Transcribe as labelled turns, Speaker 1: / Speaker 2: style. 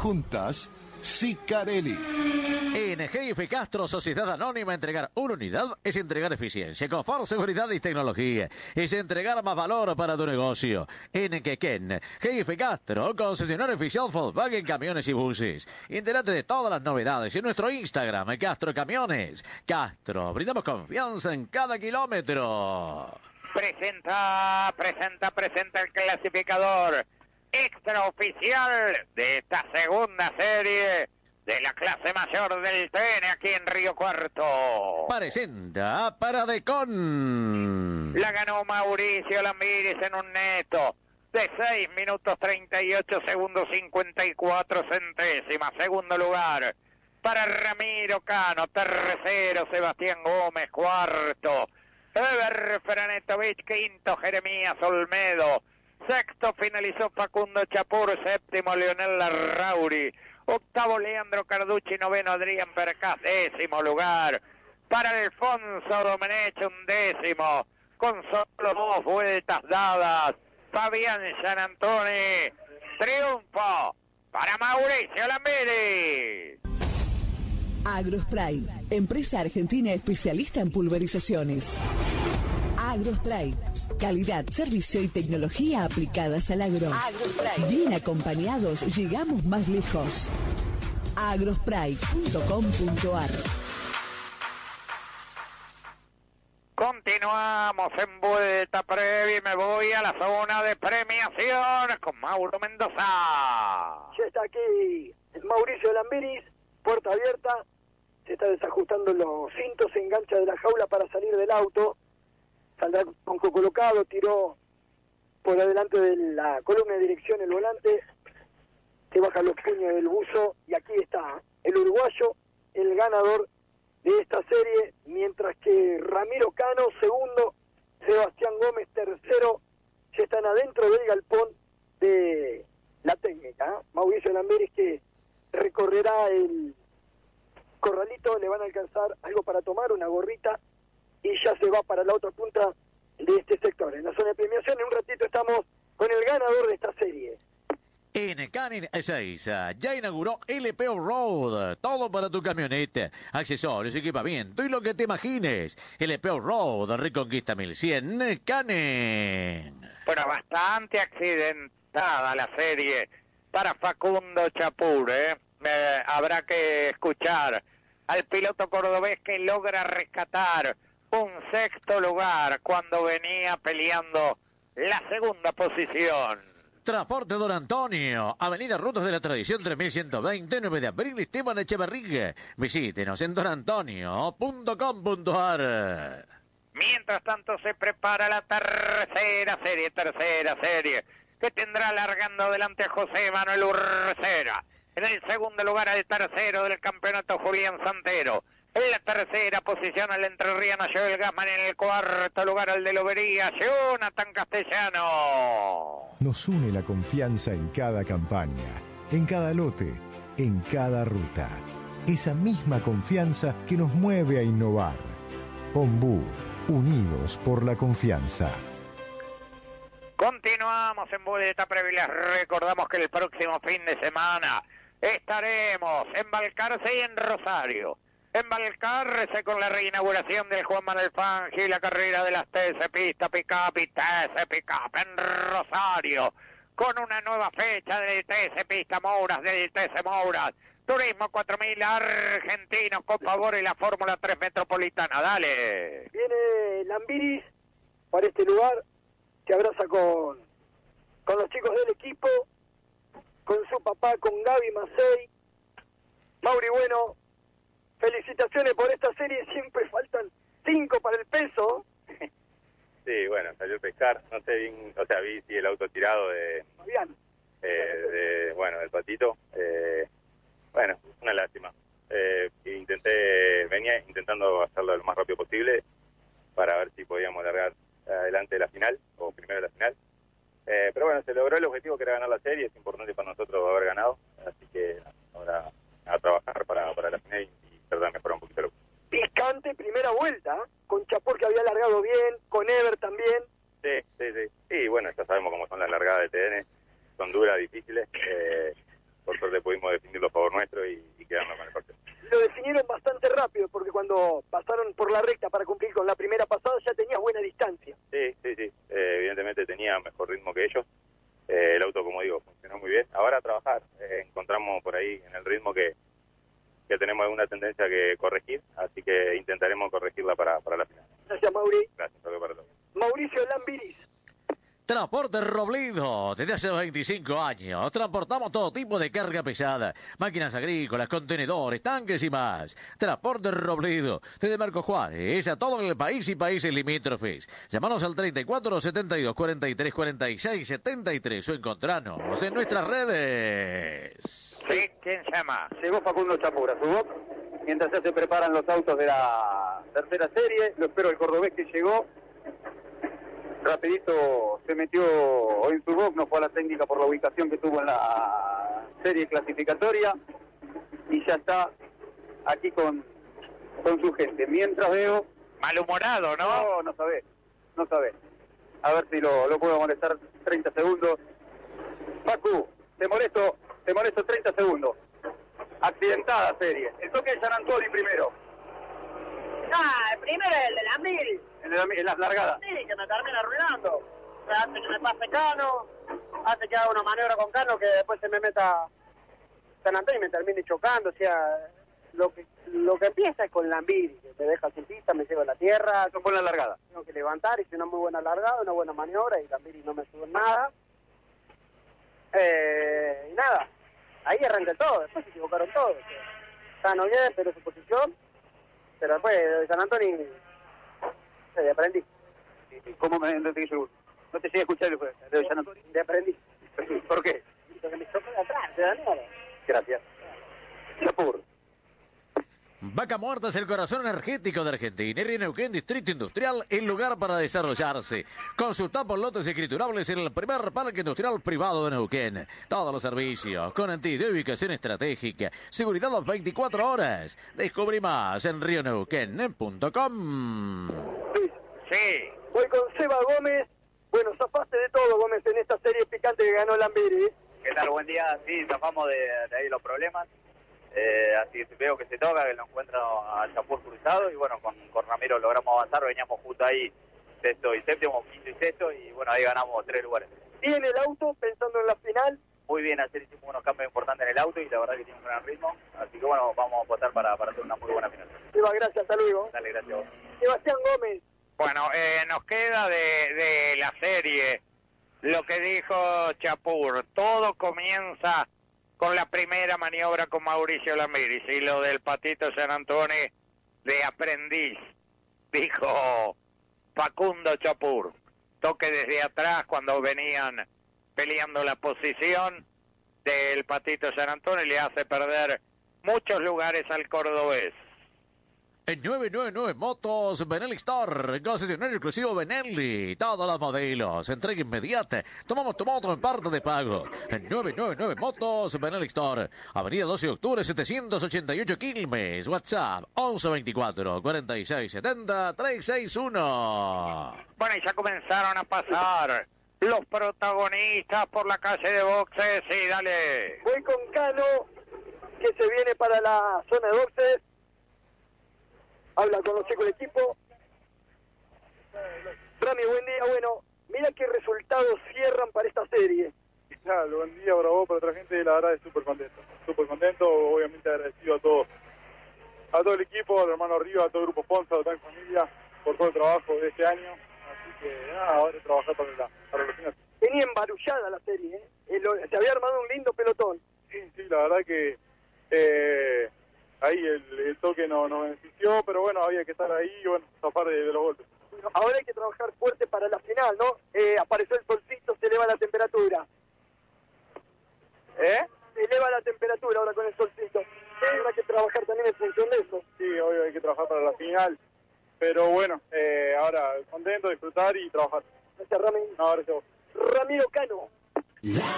Speaker 1: juntas, Sicarelli.
Speaker 2: En GF Castro, Sociedad Anónima, entregar una unidad es entregar eficiencia, confort, seguridad y tecnología. Es entregar más valor para tu negocio. En Quequén, GF Castro, concesionario oficial Volkswagen Camiones y Buses. Entérate de todas las novedades en nuestro Instagram, Castro Camiones. Castro, brindamos confianza en cada kilómetro.
Speaker 3: Presenta el clasificador extraoficial de esta segunda serie de la clase mayor del TN aquí en Río Cuarto.
Speaker 2: Presenta Paradecon.
Speaker 3: La ganó Mauricio Lambiris en un neto de 6 minutos 38 segundos 54 centésimas. Segundo lugar para Ramiro Cano. Tercero Sebastián Gómez. Cuarto Eber Franetovich. Quinto Jeremías Olmedo. Sexto finalizó Facundo Chapur. Séptimo Leonel Larrauri. Octavo Leandro Carducci. Noveno Adrián Percaz. Décimo lugar para Alfonso Domenech. Undécimo con solo 2 vueltas dadas. Fabián Gianantoni. Triunfo para Mauricio Lambiris.
Speaker 4: Agrospray, empresa argentina especialista en pulverizaciones. Agrospray, calidad, servicio y tecnología aplicadas al agro. Agrospray. Bien acompañados, llegamos más lejos. agrospray.com.ar.
Speaker 3: Continuamos en vuelta previa y me voy a la zona de premiación con Mauro Mendoza.
Speaker 5: Ya está aquí Mauricio Lambiris, puerta abierta, se está desajustando los cintos, se engancha de la jaula para salir del auto, saldrá con colocado, tiró por adelante de la columna de dirección el volante, se baja los puños del buzo y aquí está el uruguayo, el ganador de esta serie, mientras que Ramiro Cano, segundo, Sebastián Gómez, tercero, ya están adentro del galpón de la técnica. Mauricio Lambiris que recorrerá el corralito, le van a alcanzar algo para tomar, una gorrita, y ya se va para la otra punta de este sector. En la zona de premiación, en un ratito estamos con el ganador de esta serie.
Speaker 2: En Canin Ezeiza ya inauguró LPO Road, todo para tu camioneta, accesorios, equipamiento y lo que te imagines. LPO Road, Reconquista 1100, Canin.
Speaker 3: Bueno, bastante accidentada la serie para Facundo Chapur, habrá que escuchar al piloto cordobés que logra rescatar un sexto lugar cuando venía peleando la segunda posición.
Speaker 2: Transporte Don Antonio, Avenida Rutas de la Tradición 3120, 9 de abril, Esteban Echeverría. Visítenos en donantonio.com.ar.
Speaker 3: Mientras tanto se prepara la tercera serie, que tendrá largando delante a José Manuel Urcera. En el segundo lugar al tercero del campeonato Julián Santero. En la tercera posición el entrerriano Joel Gassman. En el cuarto lugar el de Lobería, Jonathan Castellano.
Speaker 6: Nos une la confianza en cada campaña, en cada lote, en cada ruta. Esa misma confianza que nos mueve a innovar. Ombú, unidos por la confianza.
Speaker 3: Continuamos en Vuelta Previa. Recordamos que el próximo fin de semana estaremos en Balcarce y en Rosario. En Balcarce con la reinauguración del Juan Manuel Fangio y la carrera de las TC Pista Pickup y TC Pickup. En Rosario con una nueva fecha del TC Pista Mouras, del TC Mouras. Turismo 4000 argentino con favor y la Fórmula 3 Metropolitana. Dale.
Speaker 5: Viene Lambiris para este lugar, se abraza con los chicos del equipo, con su papá, con Gaby Macei. Mauri, bueno, felicitaciones por esta serie, siempre faltan 5 para el peso.
Speaker 7: Sí, bueno, salió a pescar, no sé bien, o sea, vi el auto tirado del patito. Bueno, una lástima. Venía intentando hacerlo lo más rápido posible para ver si podíamos largar adelante de la final, o primero de la final. Pero bueno, se logró el objetivo que era ganar la serie, es importante para nosotros haber ganado, así que ahora a trabajar para la final y tratar de mejorar un poquito lo.
Speaker 5: Picante primera vuelta, con Chapur que había largado bien, con Ever también.
Speaker 7: Sí, bueno, ya sabemos cómo son las largadas de TN, son duras, difíciles, por suerte pudimos definirlo a favor nuestro y quedarnos con el partido.
Speaker 5: Lo definieron bastante rápido, porque cuando pasaron por la recta para cumplir con la primera pasada ya tenías buena distancia.
Speaker 7: Sí. Evidentemente tenía mejor ritmo que ellos. El auto, como digo, funcionó muy bien. Ahora a trabajar. Encontramos por ahí en el ritmo que tenemos alguna tendencia que corregir, así que intentaremos corregirla para la final.
Speaker 5: Gracias, Mauri.
Speaker 7: Gracias, para todos.
Speaker 5: Mauricio Lambiris.
Speaker 2: Transporte Robledo, desde hace 25 años, transportamos todo tipo de carga pesada, máquinas agrícolas, contenedores, tanques y más. Transporte Robledo, desde Marco Juárez, a todo el país y países limítrofes. Llámanos al 34 72 43 46 73 o encontranos en nuestras redes.
Speaker 3: Sí, ¿quién llama?
Speaker 8: Llegó Facundo Chapur a su box, mientras ya se preparan los autos de la tercera serie. Lo espero el cordobés que llegó. Rapidito se metió en su box, no fue a la técnica por la ubicación que tuvo en la serie clasificatoria y ya está aquí con su gente. Mientras veo...
Speaker 3: Malhumorado, ¿no?
Speaker 8: No sabe. A ver si lo puedo molestar 30 segundos. Facu, te molesto 30 segundos. Accidentada serie. El toque de San Antonio primero.
Speaker 9: El primero es el de la mil.
Speaker 8: En las largadas.
Speaker 9: Sí, que me termina arruinando. Hace que me pase Cano, hace que haga una maniobra con Cano que después se me meta San Antonio y me termine chocando. O sea, lo que empieza es con Lambiri, que me deja sin pista, me lleva a la tierra.
Speaker 8: Eso fue en la largada.
Speaker 9: Tengo que levantar, hice una muy buena largada, una buena maniobra y Lambiri no me ayudó en nada. Y nada, ahí arranca todo, después se equivocaron todos. Cano bien, pero su posición, pero después de San Antonio aprendí.
Speaker 8: ¿Cómo me no te llegué a escuchar de San Antonio?
Speaker 9: De aprendí.
Speaker 8: ¿Por qué?
Speaker 9: Porque me chocó de atrás, de la mierda.
Speaker 8: Gracias. Chapur.
Speaker 2: Vaca Muerta es el corazón energético de Argentina. Y Neuquén, Distrito Industrial, el lugar para desarrollarse. Consulta por lotes escriturables en el primer parque industrial privado de Neuquén. Todos los servicios, con entidad de ubicación estratégica, seguridad las 24 horas. Descubrí más en rioneuquén.com.
Speaker 3: Sí.
Speaker 5: Voy con Seba Gómez. Bueno, zafaste de todo, Gómez, en esta serie picante que ganó Lambiri.
Speaker 8: ¿Qué tal? Buen día. Sí, zafamos de ahí los problemas. Así que veo que se toca, que lo encuentro a Chapur cruzado y bueno, con Ramiro logramos avanzar, veníamos justo ahí, sexto y séptimo, quinto y sexto y bueno, ahí ganamos 3 lugares.
Speaker 5: Bien el auto, pensando en la final.
Speaker 8: Muy bien, ayer hicimos unos cambios importantes en el auto y la verdad que tiene un gran ritmo, así que bueno, vamos a apostar para hacer una muy buena final.
Speaker 5: Seba, gracias, hasta luego.
Speaker 8: Dale, gracias a vos.
Speaker 5: Sebastián Gómez.
Speaker 3: Bueno, nos queda de la serie lo que dijo Chapur. Todo comienza con la primera maniobra con Mauricio Lambiris y lo del Patito San Antonio de aprendiz, dijo Facundo Chapur. Toque desde atrás cuando venían peleando la posición del Patito San Antonio y le hace perder muchos lugares al cordobés.
Speaker 2: En 999 Motos Benelli Store, concesionario exclusivo Benelli, todos los modelos, entrega inmediata, tomamos tu moto en parte de pago. En 999 Motos Benelli Store, avenida 12 de octubre 788 Quilmes, WhatsApp 1124 46 70 361.
Speaker 3: Bueno, y ya comenzaron a pasar los protagonistas por la calle de boxes, sí, dale.
Speaker 5: Voy con Cano, que se viene para la zona de boxes. Habla con los chicos del equipo. Rami, buen día. Bueno, mira qué resultados cierran para esta serie.
Speaker 10: Claro, buen día para vos, para otra gente, la verdad es súper contento, obviamente agradecido a todo el equipo, al hermano Arriba, a todo el grupo Ponza, a toda mi familia, por todo el trabajo de este año, así que nada, ahora trabajar para los finales.
Speaker 5: Tenía embarullada la serie, se había armado un lindo pelotón.
Speaker 10: Sí, la verdad que ahí el toque nos benefició, pero bueno, había que estar ahí y bueno, zafar de los golpes.
Speaker 5: Bueno, ahora hay que trabajar fuerte para la final, ¿no? Apareció el solcito, se eleva la temperatura. Se eleva la temperatura ahora con el solcito. Habrá que trabajar también en función de eso.
Speaker 10: Sí, obvio hay que trabajar para la final, pero bueno, ahora contento, disfrutar y trabajar.
Speaker 5: Gracias, Rami.
Speaker 10: No, gracias a vos.
Speaker 5: Ramiro Cano.